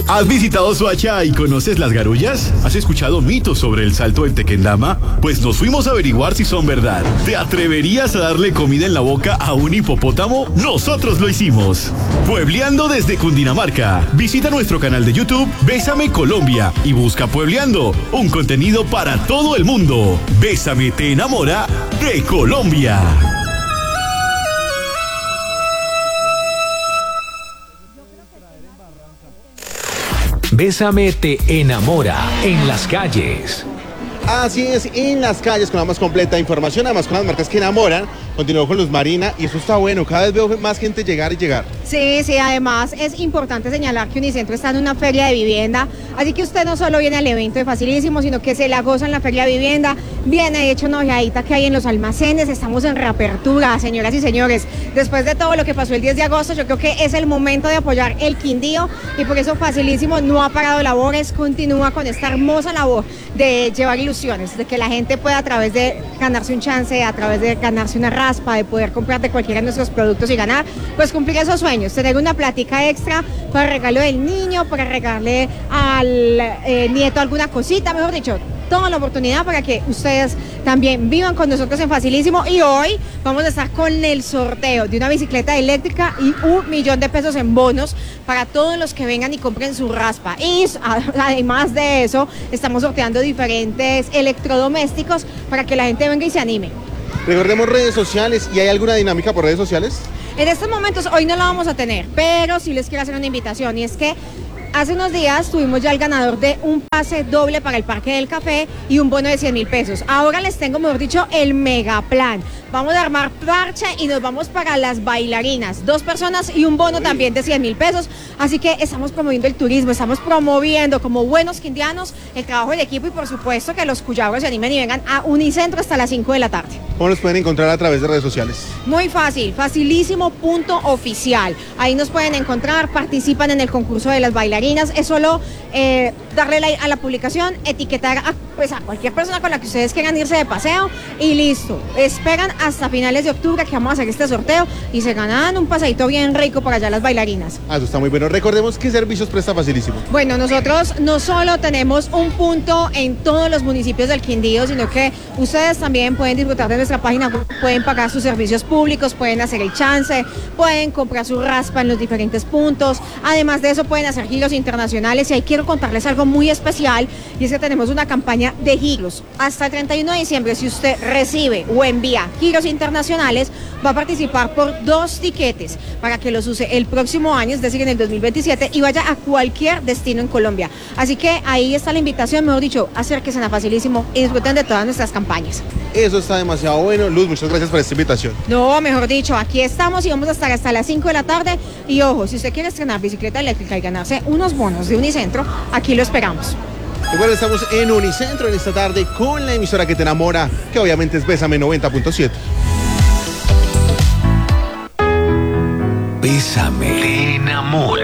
¿Has visitado Soacha y conoces las garullas? ¿Has escuchado mitos sobre el salto del Tequendama? Pues nos fuimos a averiguar si son verdad. ¿Te atreverías a darle comida en la boca a un hipopótamo? Nosotros lo hicimos. Puebleando desde Cundinamarca. Visita nuestro canal de YouTube Bésame Colombia y busca Puebleando, un contenido para todo el mundo. Bésame te enamora de Colombia. Bésame te enamora en las calles. Así es, en las calles con la más completa información, además con las marcas que enamoran. Continuó con Luz Marina y eso está bueno, cada vez veo más gente llegar y llegar. Sí, además es importante señalar que Unicentro está en una feria de vivienda, así que usted no solo viene al evento de Facilísimo, sino que se la goza en la feria de vivienda, viene hecho una ojeadita que hay en los almacenes, estamos en reapertura, señoras y señores. Después de todo lo que pasó el 10 de agosto, yo creo que es el momento de apoyar el Quindío y por eso Facilísimo no ha parado labores, continúa con esta hermosa labor de llevar ilusiones, de que la gente pueda a través de ganarse un chance, a través de ganarse una raspa, de poder comprar de cualquiera de nuestros productos y ganar, pues cumplir esos sueños, tener una plática extra para regalo del niño, para regalarle al nieto alguna cosita, mejor dicho, toda la oportunidad para que ustedes también vivan con nosotros en Facilísimo. Y hoy vamos a estar con el sorteo de una bicicleta eléctrica y $1.000.000 en bonos para todos los que vengan y compren su raspa. Y además de eso, estamos sorteando diferentes electrodomésticos para que la gente venga y se anime. Recordemos redes sociales, ¿y hay alguna dinámica por redes sociales? En estos momentos hoy no la vamos a tener, pero sí les quiero hacer una invitación, y es que hace unos días tuvimos ya el ganador de un pase doble para el Parque del Café y un bono de $100.000. Ahora les tengo, mejor dicho, el mega plan. Vamos a armar parche y nos vamos para las bailarinas. 2 personas y un bono también de $100.000. Así que estamos promoviendo el turismo, estamos promoviendo como buenos quindianos el trabajo del equipo y por supuesto que los cuyabros se animen y vengan a Unicentro hasta las 5 de la tarde. ¿Cómo los pueden encontrar a través de redes sociales? Muy fácil, facilísimo.oficial. Ahí nos pueden encontrar, participan en el concurso de las bailarinas. Es solo darle like a la publicación, etiquetar a cualquier persona con la que ustedes quieran irse de paseo y listo. Esperan hasta finales de octubre que vamos a hacer este sorteo y se ganan un paseíto bien rico para allá las bailarinas. Eso está muy bueno. Recordemos qué servicios presta Facilísimo. Bueno, nosotros no solo tenemos un punto en todos los municipios del Quindío, sino que ustedes también pueden disfrutar de nuestra página web, pueden pagar sus servicios públicos, pueden hacer el chance, pueden comprar su raspa en los diferentes puntos. Además de eso pueden hacer giros internacionales y ahí quiero contarles algo muy especial y es que tenemos una campaña de giros. Hasta el 31 de diciembre, si usted recibe o envía giros internacionales, va a participar por 2 tiquetes para que los use el próximo año, es decir, en el 2027, y vaya a cualquier destino en Colombia. Así que ahí está la invitación, mejor dicho, acérquense a Facilísimo y disfruten de todas nuestras campañas. Eso está demasiado bueno. Luz, muchas gracias por esta invitación. No, mejor dicho, aquí estamos y vamos a estar hasta las 5 de la tarde. Y ojo, si usted quiere estrenar bicicleta eléctrica y ganarse unos bonos de Unicentro, aquí lo esperamos. Igual estamos en Unicentro en esta tarde con la emisora que te enamora, que obviamente es Bésame 90.7. Bésame te enamora.